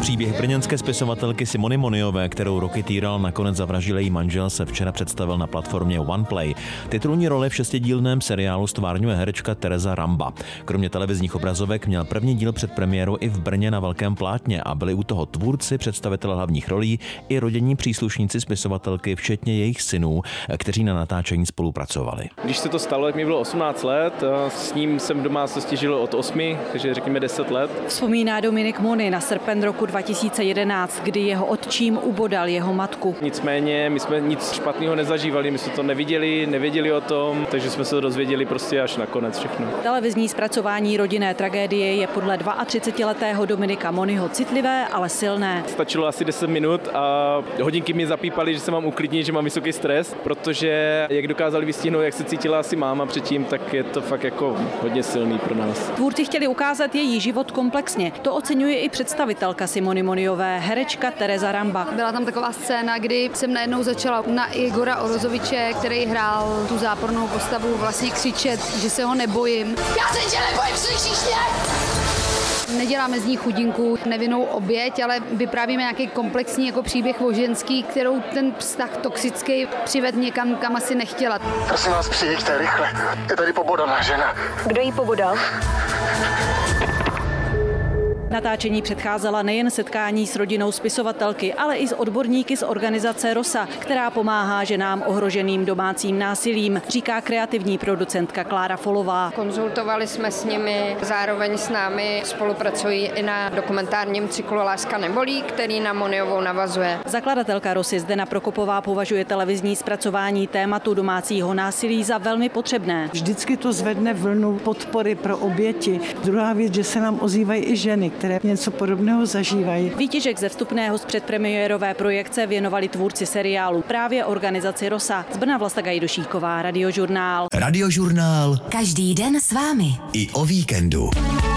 Příběh brněnské spisovatelky Simony Moniové, kterou roky týral, nakonec zavraždil její manžel, se včera představil na platformě OnePlay. Titulní roli v šestidílném seriálu stvárňuje herečka Tereza Ramba. Kromě televizních obrazovek měl první díl před premiérou i v Brně na velkém plátně a byli u toho tvůrci, představitelé hlavních rolí i rodinní příslušníci spisovatelky, včetně jejich synů, kteří na natáčení spolupracovali. Když se to stalo, jak mi bylo 18 let, s ním jsem v domácnosti žil od 8, takže řekněme 10 let. Vzpomíná Dominik Mony na srpen roku 2011, kdy jeho otčím ubodal jeho matku. Nicméně my jsme nic špatného nezažívali, my jsme to nevěděli o tom, takže jsme se to dozvěděli prostě až nakonec všechno. Televizní zpracování rodinné tragédie je podle 32letého Dominika Monyho citlivé, ale silné. Stačilo asi 10 minut a hodinky mi zapípaly, že se mám uklidnit, že mám vysoký stres, protože jak dokázali vystihnout, jak se cítila asi máma předtím, tak je to fakt jako hodně silný pro nás. Tvůrci chtěli ukázat její život komplexně. To oceňuje i představitelka Simony Moniové, herečka Tereza Ramba. Byla tam taková scéna, kdy jsem najednou začala na Igora Orozoviče, který hrál tu zápornou postavu, vlastně křičet, že se ho nebojím. Já se tě nebojím, slyšíš mě? Neděláme z ní chudinku, nevinnou oběť, ale vyprávíme nějaký komplexní jako příběh o ženský, kterou ten vztah toxický přived někam, kam asi nechtěla. Prosím vás, přijďte rychle. Je tady pobodaná žena. Kdo jí pobodal? Natáčení předcházela nejen setkání s rodinou spisovatelky, ale i s odborníky z organizace ROSA, která pomáhá ženám ohroženým domácím násilím, říká kreativní producentka Klára Folová. Konzultovali jsme s nimi, zároveň s námi spolupracují i na dokumentárním cyklu Láska nebolí, který na Moniovou navazuje. Zakladatelka ROSy Zdena Prokopová považuje televizní zpracování tématu domácího násilí za velmi potřebné. Vždycky to zvedne vlnu podpory pro oběti. Druhá věc, že se nám ozývají i ženy, které něco podobného zažívají. Výtěžek ze vstupného z předpremiérové projekce věnovali tvůrci seriálu právě organizaci ROSA. Z Brna Vlasta Gajdošíková, Radiožurnál. Radiožurnál. Každý den s vámi. I o víkendu.